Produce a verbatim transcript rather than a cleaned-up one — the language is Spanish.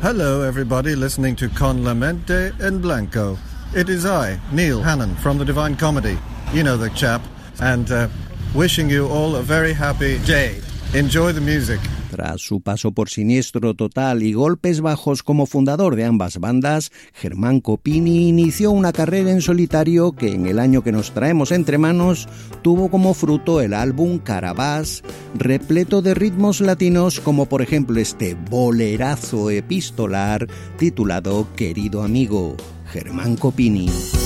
Hello, everybody listening to Con la Mente en Blanco. It is I, Neil Hannon, from the Divine Comedy. You know the chap. And uh, wishing you all a very happy day. Enjoy the music. Tras su paso por Siniestro Total y golpes bajos como fundador de ambas bandas, Germán Copini inició una carrera en solitario que en el año que nos traemos entre manos tuvo como fruto el álbum Carabás, repleto de ritmos latinos como por ejemplo este bolerazo epistolar titulado Querido Amigo, Germán Copini.